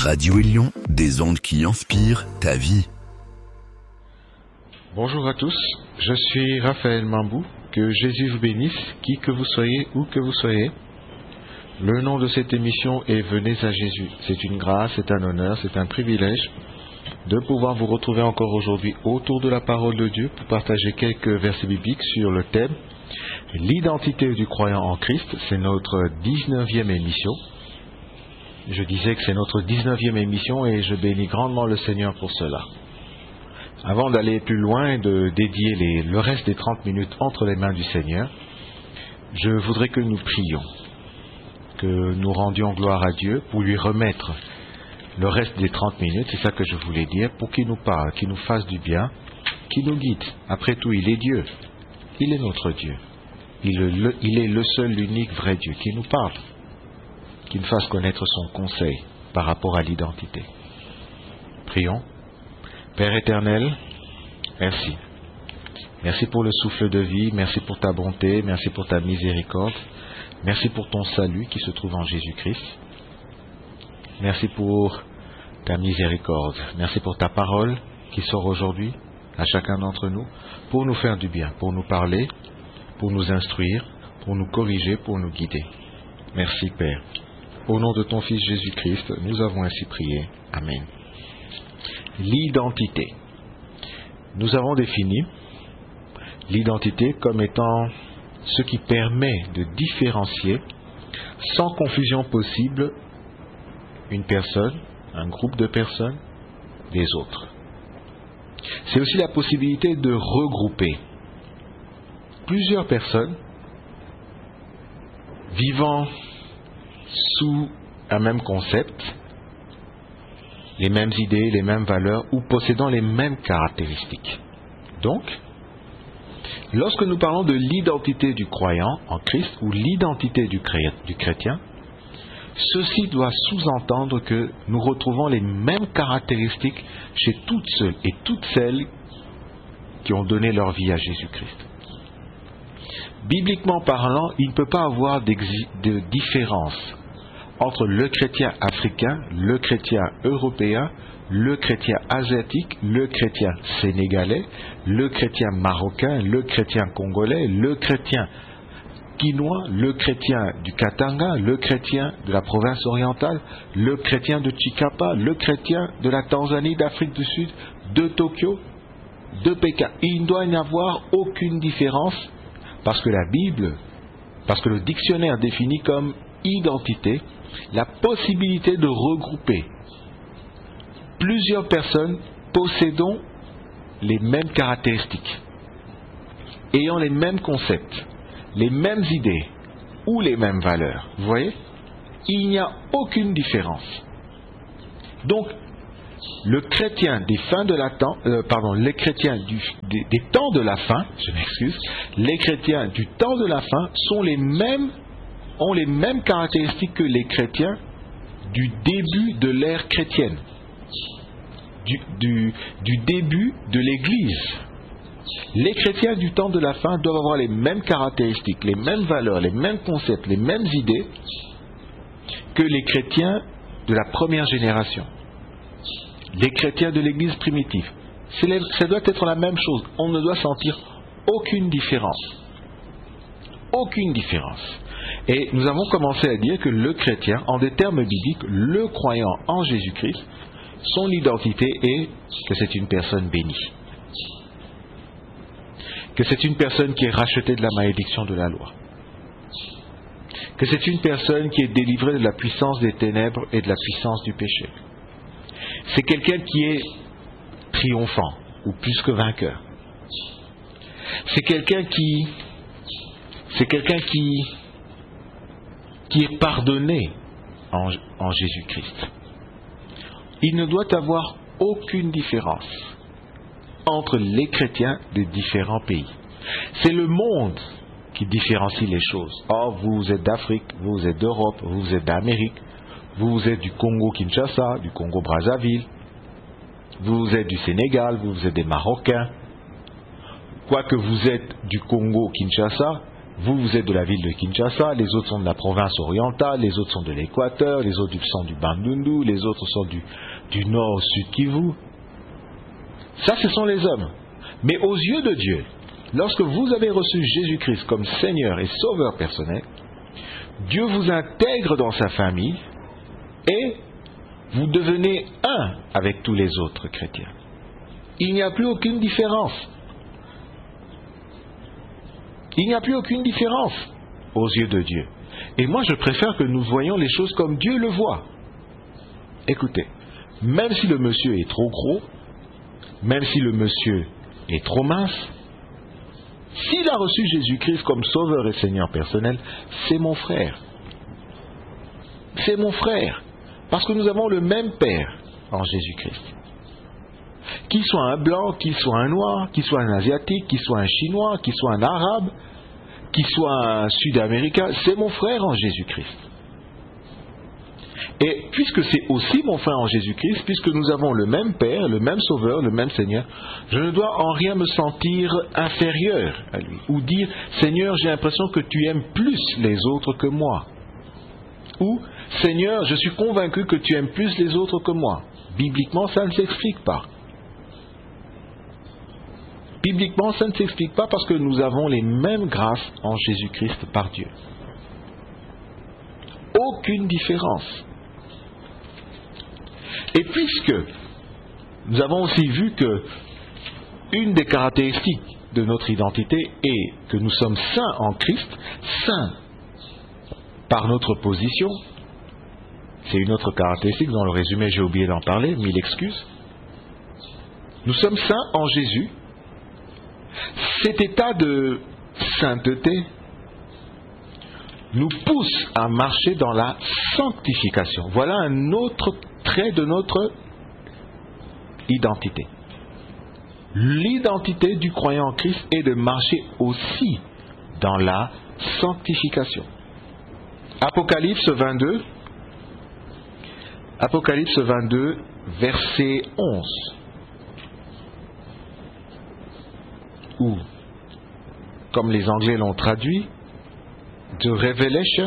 Radio Élion, des ondes qui inspirent ta vie. Bonjour à tous, je suis Raphaël Mambou, que Jésus vous bénisse, qui que vous soyez, où que vous soyez. Le nom de cette émission est Venez à Jésus. C'est une grâce, c'est un honneur, c'est un privilège de pouvoir vous retrouver encore aujourd'hui autour de la parole de Dieu pour partager quelques versets bibliques sur le thème l'identité du croyant en Christ. C'est notre 19e émission. Je disais que c'est notre 19e émission et je bénis grandement le Seigneur pour cela. Avant d'aller plus loin et de dédier le reste des 30 minutes entre les mains du Seigneur, je voudrais que nous prions, que nous rendions gloire à Dieu pour lui remettre le reste des 30 minutes, c'est ça que je voulais dire, pour qu'il nous parle, qu'il nous fasse du bien, qu'il nous guide. Après tout, il est Dieu, il est notre Dieu, il est le seul, l'unique, vrai Dieu, qui nous parle, qui nous fasse connaître son conseil par rapport à l'identité. Prions. Père éternel, merci. Merci pour le souffle de vie, merci pour ta bonté, merci pour ta miséricorde, merci pour ton salut qui se trouve en Jésus-Christ. Merci pour ta miséricorde, merci pour ta parole qui sort aujourd'hui à chacun d'entre nous pour nous faire du bien, pour nous parler, pour nous instruire, pour nous corriger, pour nous guider. Merci Père. Au nom de ton Fils Jésus-Christ, nous avons ainsi prié. Amen. L'identité. Nous avons défini l'identité comme étant ce qui permet de différencier sans confusion possible une personne, un groupe de personnes des autres. C'est aussi la possibilité de regrouper plusieurs personnes vivant sous un même concept, les mêmes idées, les mêmes valeurs ou possédant les mêmes caractéristiques. Donc, lorsque nous parlons de l'identité du croyant en Christ ou l'identité du chrétien, ceci doit sous-entendre que nous retrouvons les mêmes caractéristiques chez toutes ceux et toutes celles qui ont donné leur vie à Jésus-Christ. Bibliquement parlant, il ne peut pas avoir de différence entre le chrétien africain, le chrétien européen, le chrétien asiatique, le chrétien sénégalais, le chrétien marocain, le chrétien congolais, le chrétien quinois, le chrétien du Katanga, le chrétien de la province orientale, le chrétien de Chikapa, le chrétien de la Tanzanie, d'Afrique du Sud, de Tokyo, de Pékin. Il ne doit y avoir aucune différence parce que la Bible, parce que le dictionnaire définit comme identité la possibilité de regrouper plusieurs personnes possédant les mêmes caractéristiques, ayant les mêmes concepts, les mêmes idées ou les mêmes valeurs. Vous voyez ? Il n'y a aucune différence. Donc, le chrétien des fins de la temps, les chrétiens des temps de la fin, je m'excuse, les chrétiens du temps de la fin ont les mêmes caractéristiques que les chrétiens du début de l'ère chrétienne, du début de l'Église. Les chrétiens du temps de la fin doivent avoir les mêmes caractéristiques, les mêmes valeurs, les mêmes concepts, les mêmes idées que les chrétiens de la première génération, les chrétiens de l'Église primitive. Ça doit être la même chose. On ne doit sentir aucune différence. Aucune différence. Et nous avons commencé à dire que le chrétien, en des termes bibliques, le croyant en Jésus-Christ, son identité est que c'est une personne bénie. Que c'est une personne qui est rachetée de la malédiction de la loi. Que c'est une personne qui est délivrée de la puissance des ténèbres et de la puissance du péché. C'est quelqu'un qui est triomphant, ou plus que vainqueur. C'est quelqu'un qui est pardonné en Jésus-Christ. Il ne doit avoir aucune différence entre les chrétiens de différents pays. C'est le monde qui différencie les choses. Oh, vous êtes d'Afrique, vous êtes d'Europe, vous êtes d'Amérique, vous êtes du Congo-Kinshasa, du Congo-Brazzaville, vous êtes du Sénégal, vous êtes des Marocains. Quoique vous êtes du Congo-Kinshasa, Vous êtes de la ville de Kinshasa, les autres sont de la province orientale, les autres sont de l'Équateur, les autres sont du Bandundu, les autres sont du nord au sud Kivu. Ça, ce sont les hommes. Mais aux yeux de Dieu, lorsque vous avez reçu Jésus-Christ comme Seigneur et Sauveur personnel, Dieu vous intègre dans sa famille et vous devenez un avec tous les autres chrétiens. Il n'y a plus aucune différence. Il n'y a plus aucune différence aux yeux de Dieu. Et moi, je préfère que nous voyions les choses comme Dieu le voit. Écoutez, même si le monsieur est trop gros, même si le monsieur est trop mince, s'il a reçu Jésus-Christ comme Sauveur et Seigneur personnel, c'est mon frère. C'est mon frère. Parce que nous avons le même Père en Jésus-Christ. Qu'il soit un blanc, qu'il soit un noir, qu'il soit un asiatique, qu'il soit un chinois, qu'il soit un arabe, qu'il soit un sud-américain, c'est mon frère en Jésus-Christ. Et puisque c'est aussi mon frère en Jésus-Christ, puisque nous avons le même Père, le même Sauveur, le même Seigneur, je ne dois en rien me sentir inférieur à lui. Ou dire, Seigneur, j'ai l'impression que tu aimes plus les autres que moi. Ou, Seigneur, je suis convaincu que tu aimes plus les autres que moi. Bibliquement, ça ne s'explique pas. Bibliquement, ça ne s'explique pas parce que nous avons les mêmes grâces en Jésus-Christ par Dieu. Aucune différence. Et puisque nous avons aussi vu que une des caractéristiques de notre identité est que nous sommes saints en Christ, saints par notre position, c'est une autre caractéristique, dans le résumé j'ai oublié d'en parler, 1000 excuses. Nous sommes saints en Jésus. Cet état de sainteté nous pousse à marcher dans la sanctification. Voilà un autre trait de notre identité. L'identité du croyant en Christ est de marcher aussi dans la sanctification. Apocalypse 22, verset 11. Ou, comme les Anglais l'ont traduit, The Revelation.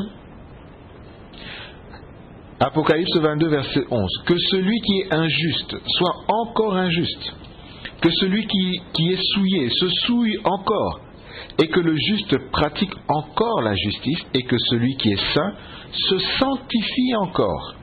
Apocalypse 22, verset 11. Que celui qui est injuste soit encore injuste. Que celui qui est souillé se souille encore. Et que le juste pratique encore la justice. Et que celui qui est saint se sanctifie encore.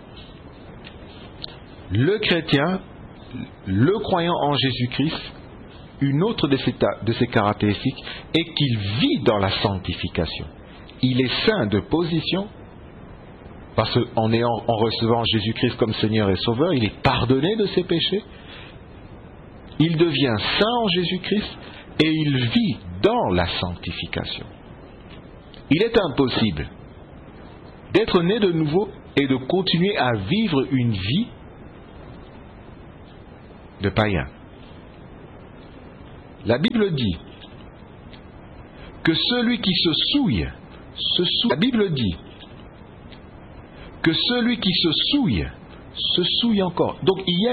Le chrétien, le croyant en Jésus-Christ, une autre de ses caractéristiques est qu'il vit dans la sanctification. Il est saint de position, parce qu'en recevant Jésus-Christ comme Seigneur et Sauveur, il est pardonné de ses péchés. Il devient saint en Jésus-Christ et il vit dans la sanctification. Il est impossible d'être né de nouveau et de continuer à vivre une vie de païen. La Bible dit que celui qui se souille, la Bible dit que celui qui se souille encore. Donc il y a